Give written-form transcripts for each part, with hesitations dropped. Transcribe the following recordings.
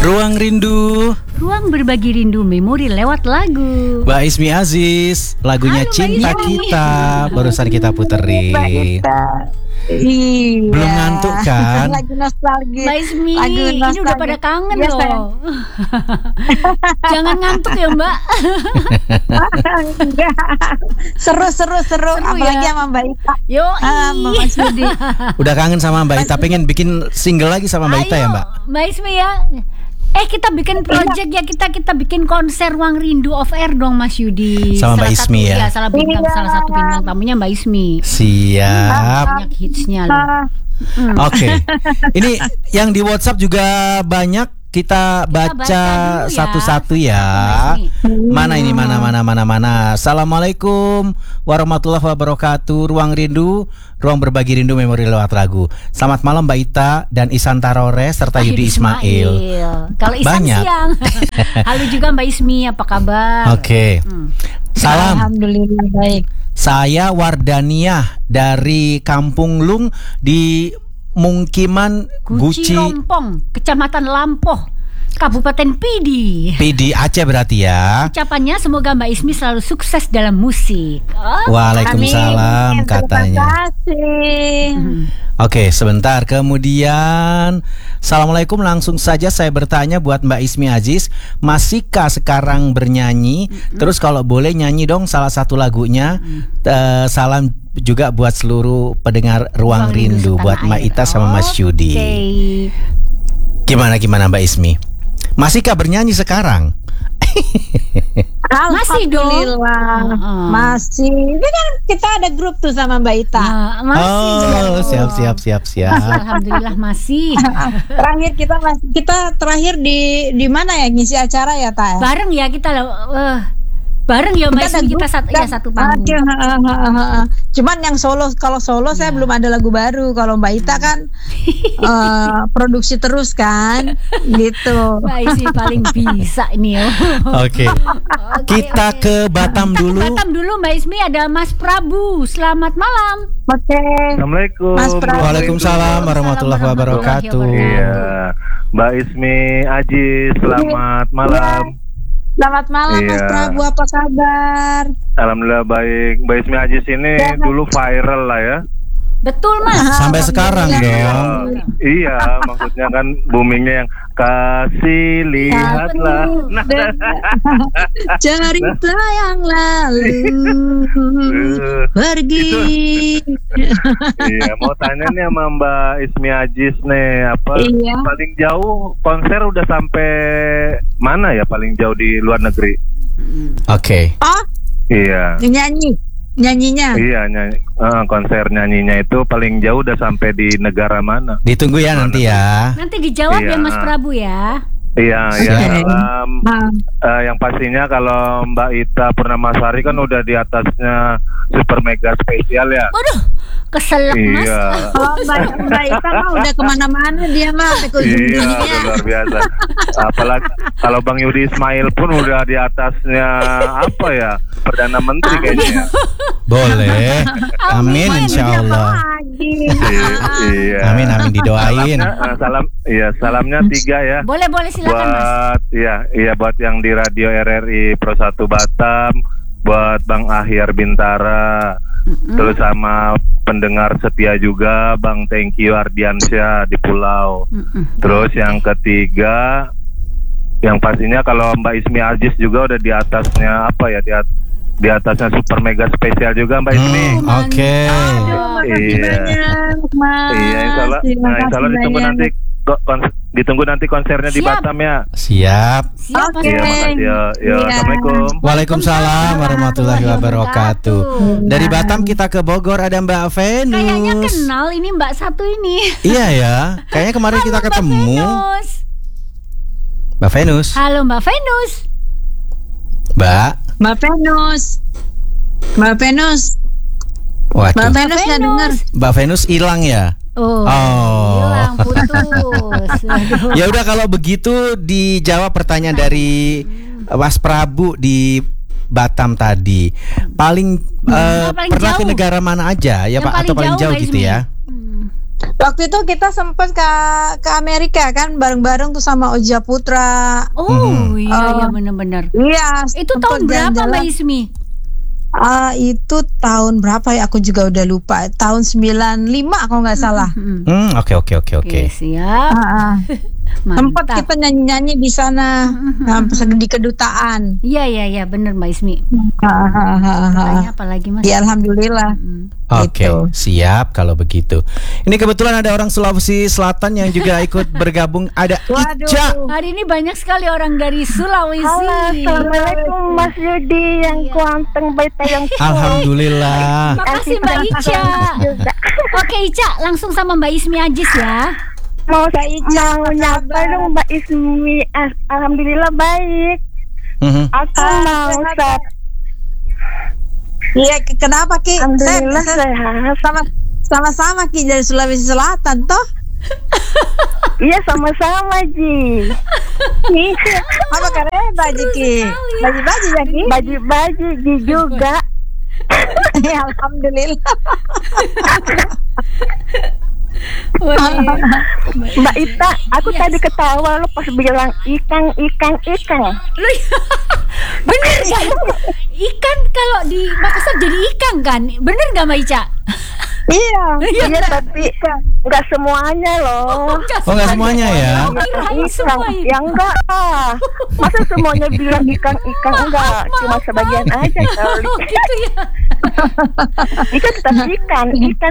Ruang Rindu. Ruang berbagi rindu memori lewat lagu. Mbak Ismi Aziz, lagunya Halo, Cinta Mbak Ismi. Kita barusan kita puterin. Iya. Belum ngantuk kan? Lagu nostalgia. Mbak Ismi, Lagu ini udah nostalgia. pada kangen Iya, loh. sayang. Jangan ngantuk ya Mbak. Enggak. Seru. Seru Apalagi ya. sama Mbak Ita. Yo, Sama Mas Budi. Udah kangen sama Mbak Ita, pengen bikin single lagi sama Mbak Ita ya Mbak? Mbak Ismi ya. Kita bikin project ya, kita bikin konser Ruang Rindu off air dong Mas Yudi. Sama Mbak Salah Ismi satu, ya? Salah satu bintang tamunya Mbak Ismi. Siap. Banyak hitsnya loh. Oke. Ini yang di WhatsApp juga banyak. Kita baca baca dulu ya. satu-satu ya. Mana ini? Mana. Assalamualaikum warahmatullahi wabarakatuh. Ruang Rindu, ruang berbagi rindu memori lewat lagu. Selamat malam Mbak Ita dan Isan Tarore serta Yudi Ismail. Kalau Isan Banyak. siang. Halo juga Mbak Ismi, apa kabar? Oke. Salam. Alhamdulillah baik. Saya Wardaniah dari Kampung Lung di Mungkiman Guci Guci Lompong, Kecamatan Lampoh, Kabupaten Pidi. Pidi Aceh berarti ya. Ucapannya semoga Mbak Ismi selalu sukses dalam musik. Waalaikumsalam Amin. katanya. Terima kasih. Oke, sebentar. Kemudian Assalamualaikum, langsung saja saya bertanya buat Mbak Ismi Aziz, masihkah sekarang bernyanyi? Terus kalau boleh nyanyi dong salah satu lagunya. Salam juga buat seluruh pendengar Ruang Rindu, buat Mbak Ita sama Mas Yudi. Gimana Mbak Ismi? Masihkah bernyanyi sekarang? Masih dong. Alhamdulillah. Masih. Ini kan kita ada grup tuh sama Mbak Ita. Masih. Oh, siap. Alhamdulillah masih. Terakhir kita terakhir di mana ya ngisi acara ya Ta? Bareng ya kita bareng ya Mbak Ismi, kita satu panggung. Cuman yang kalau solo saya belum ada lagu baru. Kalau Mbak Ita kan produksi terus kan, gitu. Mbak Ismi paling bisa ini ya. Oke. Kita ke Batam dulu. Batam dulu Mbak Ismi, ada Mas Prabu. Selamat malam. Oke. Assalamualaikum. Mas Prabu. Waalaikumsalam warahmatullahi wabarakatuh. Iya, Mbak Ismi Aziz, selamat malam. Selamat malam Mas Iya. Prabu, apa kabar? Alhamdulillah baik. Mbak Ismi Aziz ini dulu viral lah ya. Betul Mas. Sampai sekarang dong. Iya, maksudnya kan boomingnya yang kasih lihatlah. Nah, Cerita yang lalu pergi. iya, mau tanya nih sama Mbak Ismi Aziz nih, apa Iya. paling jauh konser udah sampai mana ya paling jauh di luar negeri? Oke. Oh, Iya. nyanyinya. Iya, konser nyanyinya itu paling jauh udah sampai di negara mana? Ditunggu ya nanti ya. Nanti dijawab ya Iya. Mas Prabu ya. Iya, Siap. salam. Yang pastinya kalau Mbak Ita Purnamasari kan udah di atasnya super mega spesial ya. Waduh, keselak Mas. Iya, Oh, Mbak Ita mah udah kemana-mana dia mah ke iya, ujung-ujungnya. udah luar biasa. Apalagi kalau Bang Yudi Ismail pun udah di atasnya apa ya, Perdana Menteri kayaknya. Boleh. Amin insyaallah. Iya. Amin didoain. Salamnya 3 ya. Boleh silakan Mas. Buat yang di Radio RRI Pro 1 Batam, buat Bang Ahyar Bintara, terus sama pendengar setia juga Bang Thank You Ardiansyah di Pulau. Terus yang ketiga, yang pastinya kalau Mbak Ismi Aziz juga udah di atasnya apa ya, di atasnya super mega spesial juga Mbak Ismi. Oke. Iya. Iya, insya Allah ditunggu nanti konsernya di Siap. Batam ya. Siap. Siap Mas. Iya, makasih ya. Iya. Assalamualaikum. Waalaikumsalam warahmatullahi wabarakatuh. Dari Batam kita ke Bogor, ada Mbak Venus. Kayaknya kenal ini Mbak satu ini. Iya ya. Kayaknya kemarin kita Mbak ketemu. Venus. Mbak Venus. Halo Mbak Venus. Mbak. Mbak Venus. Waduh. Mbak Venus nggak dengar. Mbak Venus hilang ya? Oh. Hilang putus. Waduh. Ya udah kalau begitu dijawab pertanyaan dari Mas Prabu di Batam tadi. Paling paling pernah ke jauh. negara mana aja ya Yang Pak, atau paling jauh Mbak gitu Ismi. ya? Waktu itu kita sempat ke Amerika kan bareng-bareng tuh sama Oja Putra. Oh iya benar-benar. Iya. Itu sempet tahun berapa jalan-jalan. Mbak Ismi? Itu tahun berapa ya? Aku juga udah lupa. Tahun 95 kalau nggak salah. Oke. Oke, siap. Sempat Mantap. kita nyanyi-nyanyi di sana di kedutaan. Iya benar Mbak Ismi. Tanya apa lagi Mas? Ya alhamdulillah. Oke, Gitu. siap kalau begitu. Ini kebetulan ada orang Sulawesi Selatan yang juga ikut bergabung. Ada Waduh. Ica. Hari ini banyak sekali orang dari Sulawesi. Halo, Assalamualaikum Mas Yudi yang kuanteng baik yang Alhamdulillah. Makasih Mbak Ica. Oke Ica, langsung sama Mbak Ismi Ajis ya. mau Ica, mau apa nyapa kabar? dong Mbak Ismi. Alhamdulillah baik. Aku mau sehat. Iya, kenapa Ki? Alhamdulillah sehat. Sama-sama Ki dari Sulawesi Selatan toh? Iya sama-sama Ji. Apa keren baju Ki? Baju-baju ya Ki? Baju-baju Ji juga. Ya, alhamdulillah. Mbak Ita, aku tadi ketawa lo pas bilang ikan. Lu bener ya? Ikan kalau di Makassar jadi ikan kan? Bener nggak Mbak Ica? Iya. Iya tapi nggak semuanya loh. Oh, nggak semuanya ya? Kirain Ikan, semua itu. ya enggak ah. Masa semuanya bilang ikan enggak, cuma sebagian aja kali. Oh, gitu ya. Ikan tetap ikan.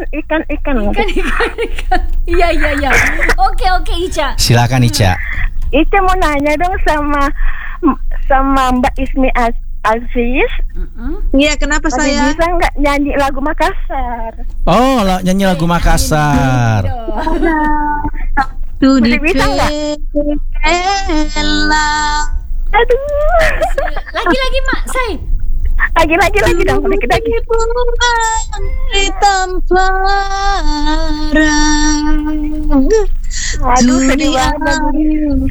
Iya. Oke Ica. Silakan Ica. Ica mau nanya dong sama Mbak Ismi Aziz. Iya, kenapa Masih saya? bisa nggak nyanyi lagu Makassar? Oh, nyanyi lagu Makassar. Tuh Masih bisa nggak? Aduh. Lagi Mak, say. Lagi dong, dikit. Di tempat Aduh, sedih banget.